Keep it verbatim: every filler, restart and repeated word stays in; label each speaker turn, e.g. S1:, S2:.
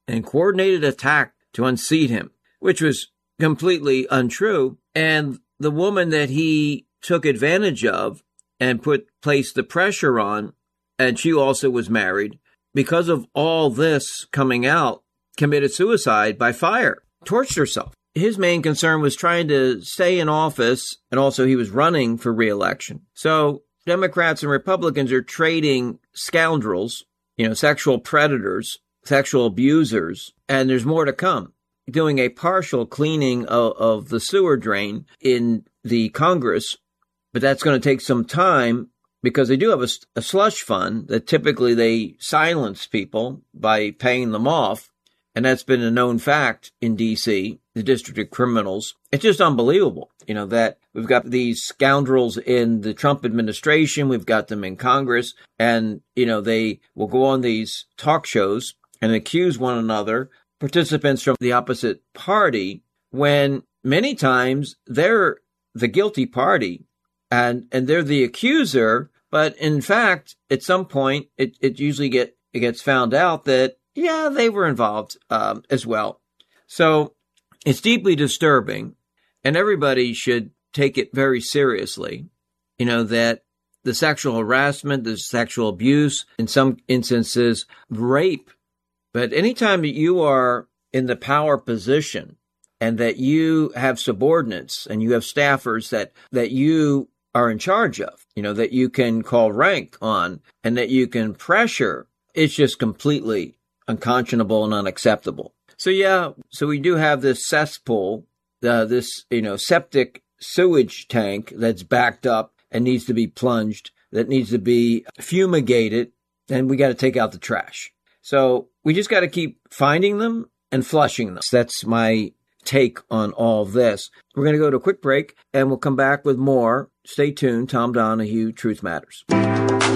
S1: and coordinated attack to unseat him, which was completely untrue. And the woman that he took advantage of and put placed the pressure on, and she also was married, because of all this coming out, committed suicide by fire, torched herself. His main concern was trying to stay in office, and also he was running for re-election. So Democrats and Republicans are trading scoundrels, you know, sexual predators, sexual abusers, and there's more to come, doing a partial cleaning of, of the sewer drain in the Congress. But that's going to take some time because they do have a, a slush fund that typically they silence people by paying them off. And that's been a known fact in D C, the District of Criminals. It's just unbelievable, you know, that we've got these scoundrels in the Trump administration. We've got them in Congress, and, you know, they will go on these talk shows and accuse one another, participants from the opposite party, when many times they're the guilty party and, and they're the accuser. But in fact, at some point, it, it usually get, it gets found out that, yeah, they were involved um, as well. So it's deeply disturbing, and everybody should take it very seriously, you know, that the sexual harassment, the sexual abuse, in some instances, rape. But anytime that you are in the power position and that you have subordinates and you have staffers that, that you are in charge of, you know, that you can call rank on and that you can pressure, it's just completely unconscionable and unacceptable. So, yeah, so we do have this cesspool, uh, this, you know, septic sewage tank that's backed up and needs to be plunged, that needs to be fumigated, and we got to take out the trash. So we just got to keep finding them and flushing them. That's my take on all this. We're going to go to a quick break, and we'll come back with more. Stay tuned. Tom Donahue, Truth Matters.